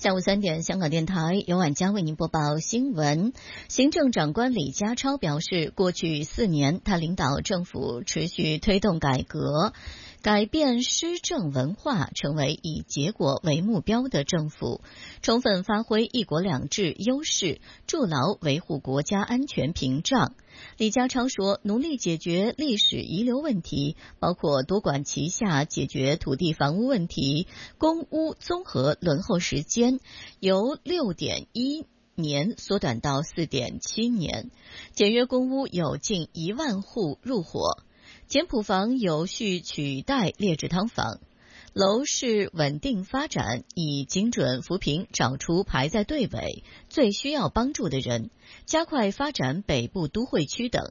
下午3点，香港电台由晚佳为您播报新闻。行政长官李家超表示，过去4年，他领导政府持续推动改革，改变施政文化，成为以结果为目标的政府，充分发挥一国两制优势，筑牢维护国家安全屏障。李家超说，努力解决历史遗留问题，包括多管齐下解决土地房屋问题，公屋综合轮候时间由6.1年缩短到4.7年，简约公屋有近1万户入伙，简朴房有序取代劣质汤房，楼市稳定发展，以精准扶贫找出排在队尾最需要帮助的人，加快发展北部都会区等。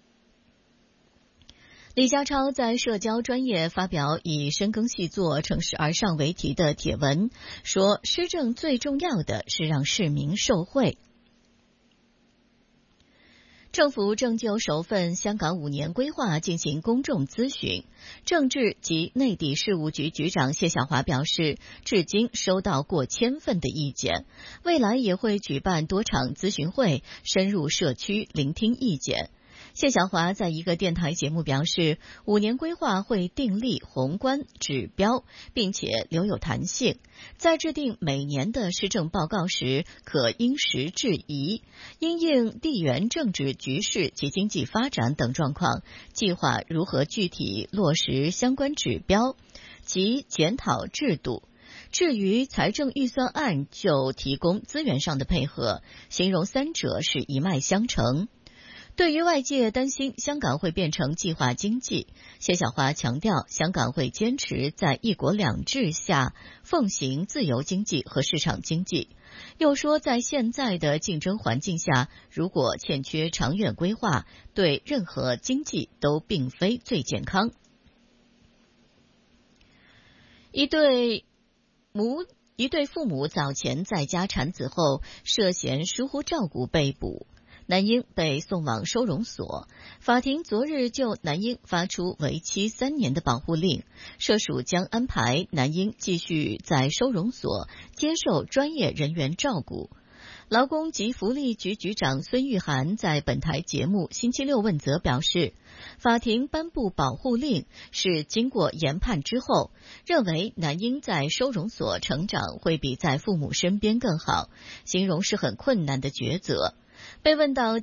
李家超在社交专业发表以深耕细作、乘势而上为题的帖文，说施政最重要的是让市民受惠。政府正就首份香港5年规划进行公众咨询，政治及内地事务局局长谢晓华表示，至今收到过1000份的意见，未来也会举办多场咨询会，深入社区聆听意见。谢晓华在一个电台节目表示，5年规划会订立宏观指标，并且留有弹性，在制定每年的施政报告时，可因时制宜，因应地缘政治局势及经济发展等状况，计划如何具体落实相关指标及检讨制度。至于财政预算案，就提供资源上的配合，形容三者是一脉相承。对于外界担心香港会变成计划经济，谢晓华强调，香港会坚持在一国两制下奉行自由经济和市场经济。又说，在现在的竞争环境下，如果欠缺长远规划，对任何经济都并非最健康。一对父母早前在家产子后涉嫌疏忽照顾被捕，男婴被送往收容所，法庭昨日就男婴发出为期3年的保护令，涉属将安排男婴继续在收容所接受专业人员照顾。劳工及福利局局长孙玉菡在本台节目星期六问责表示，法庭颁布保护令是经过研判之后，认为男婴在收容所成长会比在父母身边更好，形容是很困难的抉择。被问到